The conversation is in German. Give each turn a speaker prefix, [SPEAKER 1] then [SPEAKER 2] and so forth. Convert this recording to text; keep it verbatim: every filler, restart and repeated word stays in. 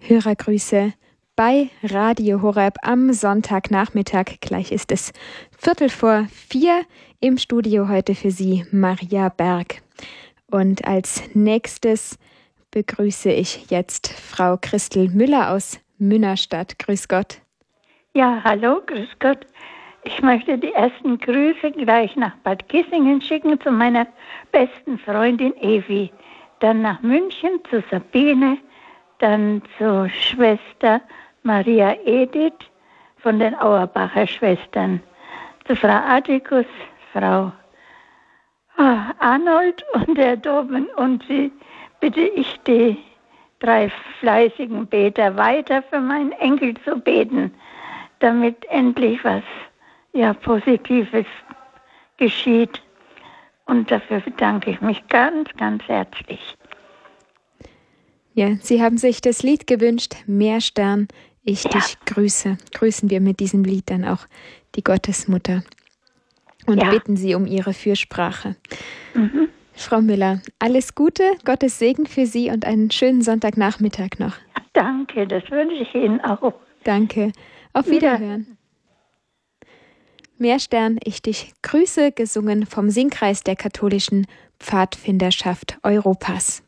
[SPEAKER 1] Hörergrüße bei Radio Horeb am Sonntagnachmittag. Gleich ist es Viertel vor vier. Im Studio heute für Sie Maria Berg. Und als nächstes begrüße ich jetzt Frau Christel Müller aus Münnerstadt. Grüß Gott.
[SPEAKER 2] Ja, hallo, grüß Gott. Ich möchte die ersten Grüße gleich nach Bad Kissingen schicken zu meiner besten Freundin Evi. Dann nach München zu Sabine, dann zur Schwester Maria Edith von den Auerbacher Schwestern, zu Frau Atticus, Frau Arnold und der Doben. Und sie bitte ich die drei fleißigen Beter weiter für meinen Enkel zu beten, damit endlich was ja, Positives geschieht. Und dafür bedanke ich mich ganz, ganz herzlich.
[SPEAKER 1] Ja, Sie haben sich das Lied gewünscht, Meerstern, ich
[SPEAKER 2] Ja.
[SPEAKER 1] dich grüße. Grüßen wir mit diesem Lied dann auch die Gottesmutter und
[SPEAKER 2] Ja.
[SPEAKER 1] bitten Sie um Ihre Fürsprache.
[SPEAKER 2] Mhm.
[SPEAKER 1] Frau Müller, alles Gute, Gottes Segen für Sie und einen schönen Sonntagnachmittag noch.
[SPEAKER 2] Ja, danke, das wünsche ich Ihnen auch.
[SPEAKER 1] Danke. Auf Wiederhören. Meerstern, ich dich grüße, gesungen vom Singkreis der katholischen Pfadfinderschaft Europas.